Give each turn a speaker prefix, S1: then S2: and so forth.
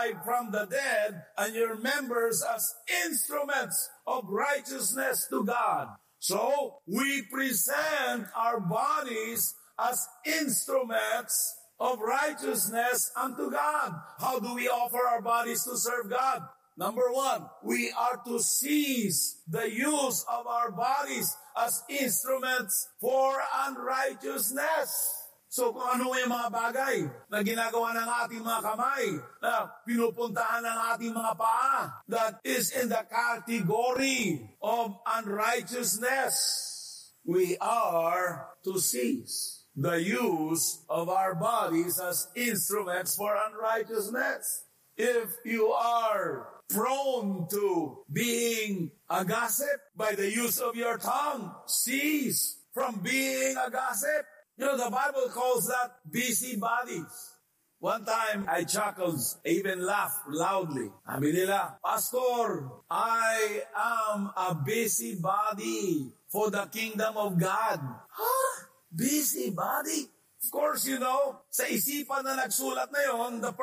S1: alive from the dead, and your members as instruments of righteousness to God. So, we present our bodies as instruments of righteousness unto God. How do we offer our bodies to serve God? Number one, we are to cease the use of our bodies as instruments for unrighteousness. So kung ano yung mga bagay na ginagawa ng ating mga kamay, na pinupuntahan ng ating mga paa, that is in the category of unrighteousness, we are to cease the use of our bodies as instruments for unrighteousness. If you are prone to being a gossip by the use of your tongue, cease from being a gossip. You know, the Bible calls that busybodies. One time, I chuckled, I even laughed loudly. Sabi nila, Pastor, I am a busybody for the kingdom of God. Huh? Busybody? Of course, you know, sa isipan na nagsulat na yon, the